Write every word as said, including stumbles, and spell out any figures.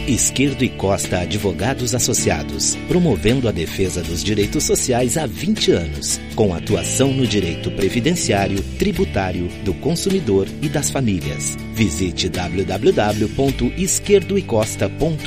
Esquerdo e Costa Advogados Associados, promovendo a defesa dos direitos sociais há vinte anos, com atuação no direito previdenciário, tributário, do consumidor e das famílias. Visite w w w ponto esquerdo e costa ponto